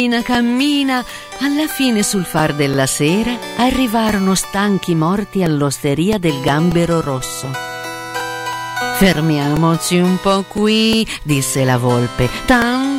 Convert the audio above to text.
cammina. Alla fine, sul far della sera, arrivarono stanchi morti all'osteria del Gambero Rosso. «Fermiamoci un po' qui», disse la volpe, «tanto